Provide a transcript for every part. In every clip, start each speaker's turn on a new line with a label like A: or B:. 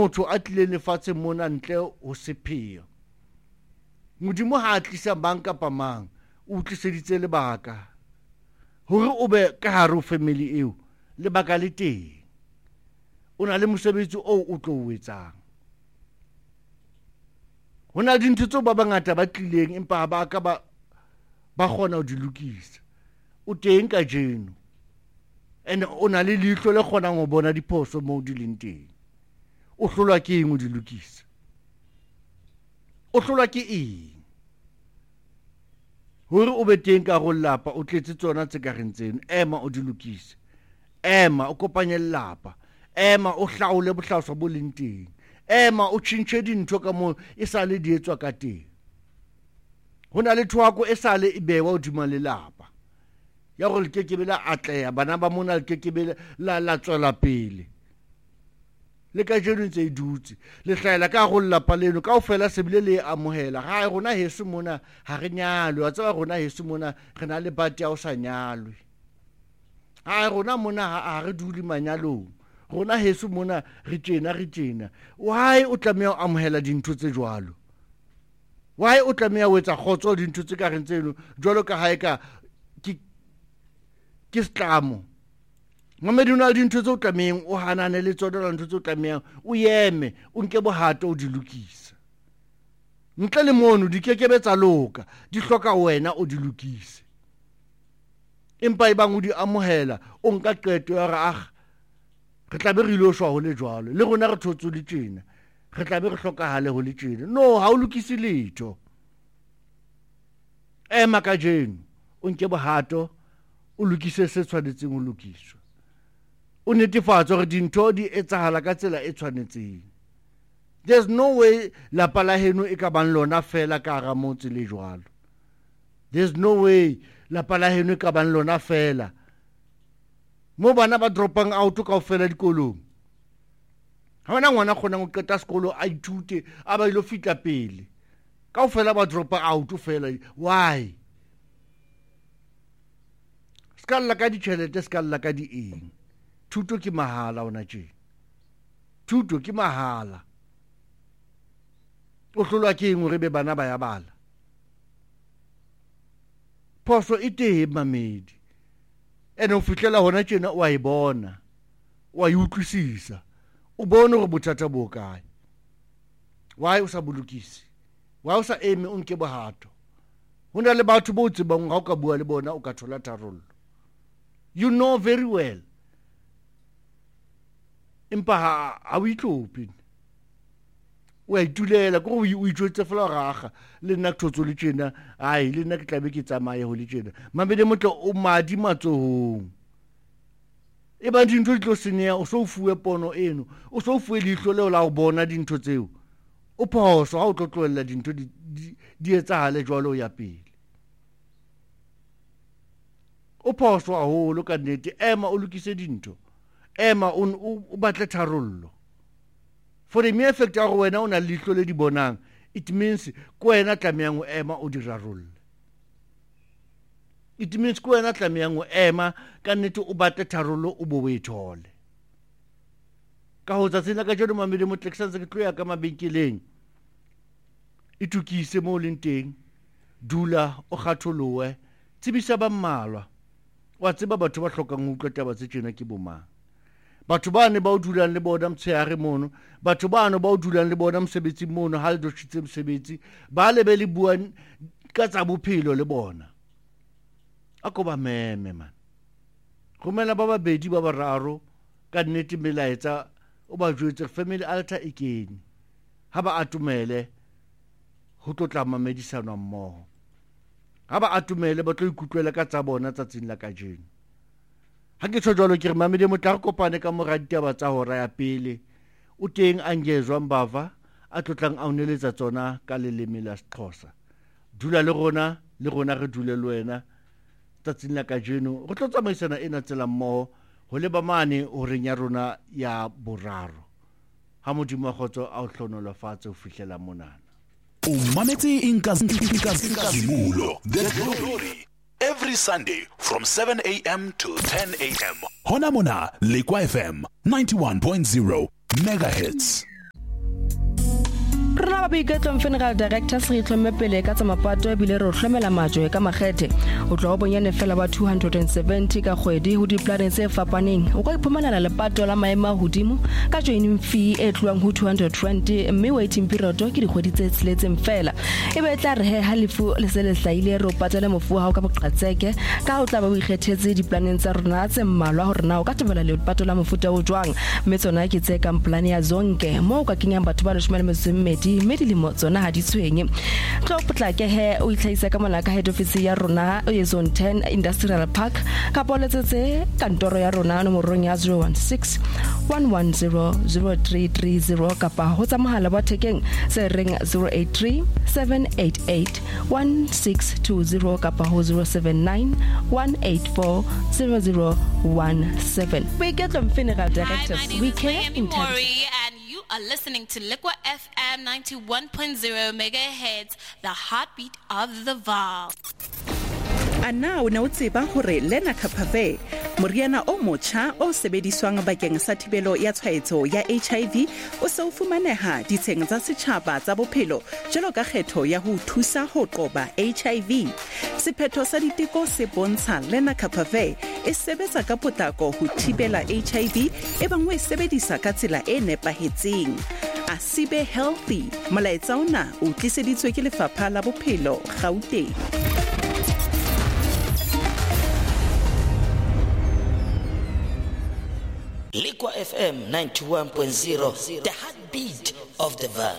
A: motho a tlile lefatsheng mona ntle ho sepheo. Modimo ha a tlisa mang kapa mang, o tliseditse lebaka hore o be ka hare ho family eo, lebaka le teng. O na le mosebetsi o tlo o etsang. Ho na le dintho tseo ba bangata ba tlileng empa ba ka ba kgona ho di lokisa. O teng ka jeno, and o na le leihlo le kgonang ho bona diphoso moo di leng teng. O hlolwa ke eng o di lokisa? O hlolwa ke eng? Hore o be teng ka ho lapa, o tletse tsona tse ka reng tseno, ema o di lokise. Ema o kopanye lelapa, ema o hlaole bohlaswa bo leng teng, ema o tjhentjhe dintho ka moo e sale di etswa ka teng. Ho na le thwako e sale e bewa hodima lelapa ya gore le kekebe la atleha, bana ba mona le kekebe la tswela pele. Le ka jeno ntse e dutse, le hlahela ka go lelapa leno kaofela se bile le amohela. Ha rona heso mona ha re nyalwe, wa tseba rona heso mona re na le bate ya o sa nyalwe. Ha rona mona ha re dule manyalong, rona heso mona re tjena. Why o tlameha ho amohela dintho tse jwalo? Why o tlameha ho etsa kgotso dintho tse ka reng tseno jwalo ka ha eka ke setlamo? Mamedi ho na le dintho tse o tlamehang o hanane le tsona, dintho tse o tlamehang o eme o nke bohato o di lokisa. Ntle le mono di kekebe tsa loka, di hloka wena o di lokise. Empa ebang o di amohela, o nka qeto ya re re tlabe re ilo shwa ho le jwalo, le rona re thotse le tjena, re tlabe re hlokahale ho le tjena. No, ha o lokise letho. Ema ka jeno, o nke bohato o lokise se tshwanetseng ho lokiswa. O netefatsa hore dintho di etsahala ka tsela e tshwanetseng. There's no way lapa la heno e ka bang lona fela ka hara motse le jwalo. There's no way lapa la heno e ka bang lona fela mo bana ba dropang out kaofela dikolong. Ha hona ngwana kgonang ho qeta sekolo a ithute a ba ilo fitla pele, kaofela ba dropa out fela. Why? Ska lla ka ditjhelete, ska lla ka di eng. Thuto ke mahala ona tjena. Thuto ke mahala. O hlolwa ke eng hore be bana ba ya bala? Phoso e teng mamedi. Ene o fihlela hona tjena wa e bona, wa e utlwisisa, o bone hore bothata bo kae. Why o sa bolokise? Why o sa eme o nke bohato? Ho na le batho bo tsebang ha o ka bua le bona o ka thola tharollo. You know very well. Empa ha o itlope. O itulela go o itjwetse fela raga le nna thotso le tjena, ai le nna ke tlabe ke tsamaye ho le tjena. Mamedi motho o madi matsohong. E ba dintho di tlo seneha, o so fuwe pono eno, o so fuwe leihlo leo la ho bona dintho tseo. O phoso ha o tlo tlohella dintho di etsahale jwalo ya pele. O phoso haholo ka nnete. Ema o lokise dintho, ema o batle tharollo. For the mere fact ya gore wena o na le leihlo le di bonang, it means ko wena tlamehang o ema o di rarolle. It means ko wena tlamehang o ema ka nnete o batle tharollo o bo o e thole. Ka ho tsatsing la ka jeno mamedi mo tlekisantse ke tlo ya ka mabenkeleng, itukise mo leng teng, dula o kgatholowe, tsebisa ba mmalwa. Wa tseba batho ba hlokang ho utlwa taba tse tjena ke bomang. Batho bane ba o dulang le bona mtshehare mono, batho bane ba o dulang le bona mosebetsing mono, ha le doshitse mosebetsi, ba le be le buang ka tsa bophelo le bona. Ako ba meme man. Romela ba babedi ba bararo ka nnete melaetsa o ba jwetse family altar e kene. Ha ba atumele ho tlotla mamedisano mmoho. Ha ba atumele ba tlo ikutlwela ka tsa bona tsatsing la kajeno. Ha ke tsho jwalo ke re mamedi mo tla re kopane ka mora ditaba tsa hora ya pele. O teng Angezwa Mbava a tlotlang a uneletsa tsona ka leleme la Xhosa. Dula le rona re dule le wena tsatsing la kajeno. Re tlo tsamaisana ena tsela mmoho ho leba mane ho reng ya rona ya boraro. Ha modimo wa khotso a o hlonolofatse ho fihlela monana.
B: Umametse inkazimulo The Glory every Sunday from 7 a.m. to 10 a.m. Hona mona Lekwa FM 91.0 megahertz.
C: Rena ba boiketlo Funeral Directors re itlhomme pele ka tsa mapato e bile re hlomela majwe ka makgethe o tlo bonyane fela ba 270 ka kgwedi ho diplaneng tse fapaneng o ka iphumanela lepato la maema hodimo ka joining fee e tluang ho 220 mme waiting period ke dikgwedi tse tseletseng fela e be tla re halifu le se le hlaile re o patela mofu ha o ka boqatseke ka o tla ba o ikgethetse diplaneng tsa rona tse mmalwa hore na o ka tebela lepato la mofuta o jwang mme tsona ke tse ka plan ya zonke mo o ka kenyang batho ba 12 medilimo tsona ha di tshwenye tlo potlake he o itlhaisa ka malaka head office ya rona e zone 10 industrial park ka poletsetse kantoro ya rona nomorong ya 016 1100330 kapa ho tsa mohala wa thekeng se ring 083 788 1620 kapa ho 079 184 0017 Boiketlo Funeral Directors we care in time.
D: Are listening to Liquid FM 91.0 megahertz, the heartbeat of the Vaal.
E: Ana o ne o tseba hore Lena Kapave moriana o motjha o sebediswang bakeng sa thibelo ya tshwaetso ya HIV o se o fumaneha ditsheng tsa setjhaba tsa bophelo jalo ka kgetho ya ho thusa ho qoba HIV. Sephetho sa diteko se bontsha Lena Kapave e sebetsa ka potlako ho thibela HIV e bang o e sebedisa ka tsela e nepahetseng. Asibe healthy molaetsa ona o tliseditswe ke lefapha la bophelo Gauteng.
F: Liquid FM 91.0, the heartbeat of the Vaal.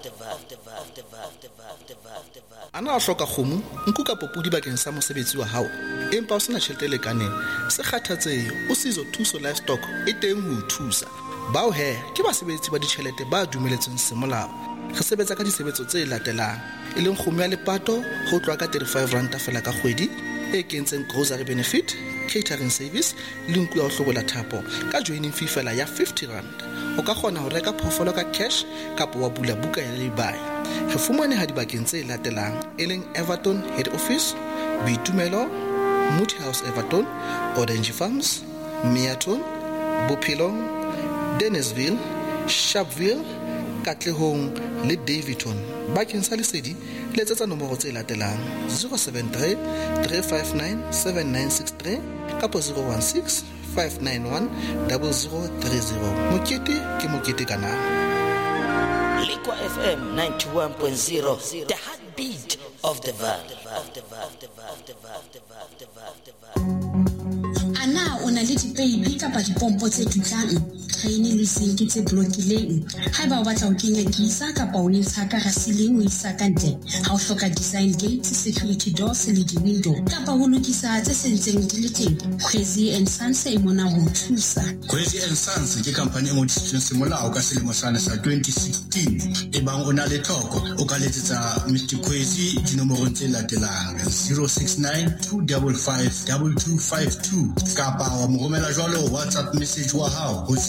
G: Ana a hloka kgomo nku ka popudi bakeng sa mosebetsi wa hao empa o sena tjhelete le kaneng se kgathatsehe o sizo thuso livestock e teng ho thusa bao he ke basebetsi ba ditjhelete ba dumeletsweng semolao re sebetsa ka disebetso tse latelang e leng kgomo ya lepato ho tloa ka 35 rand fela ka kgwedi e kentseng grocery benefit catering service le nku ya ho hlobola thapo ka joining fee fela ya 50 rand o ka kgona ho reka phoofolo ka cash kapa wa bula buka ya lebai re fumane ha dibakeng tse latelang e leng Everton head office Boitumelo Moot House Everton Orange Farms Meaton Bophelong Dennisville Sharpeville Katlehong le Davidton bakeng sa lesedi letsetsa nomoro tse latelang 073 359 7963 kapa 016 591 0030 mokete ke mokete kana
F: Liquid FM 91.0, the heartbeat of the Vaal.
H: Ana ona le dipeipi kapa dipompo tse tutlang traine le sinki tse blokileng ha ba o batla ho kenya gisa kapa o ntsha ka rasileng o isa ka ntle ha o hloka design gates security doors le di-window kapa ho lokisa tse sentseng di le teng Crazy and Sons e mona ho thusa
I: Crazy and Sons ke company e ngodisitsweng semolao ka selemo sa 2016 e bang o na le thoko o ka letsetsa Mr Crazy dinomorong tse latelang 069 255 2252 kapa wa mo romela jwalo WhatsApp message wa hao